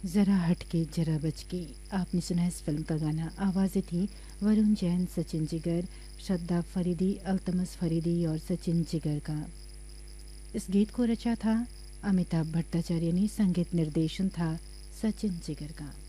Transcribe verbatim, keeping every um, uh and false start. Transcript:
ज़रा हटके जरा बचके, आपने सुना इस फिल्म का गाना। आवाज़ें थी वरुण जैन, सचिन जिगर, श्रद्धा फरीदी, अल्तमस फरीदी और सचिन जिगर का। इस गीत को रचा था अमिताभ भट्टाचार्य ने, संगीत निर्देशन था सचिन जिगर का।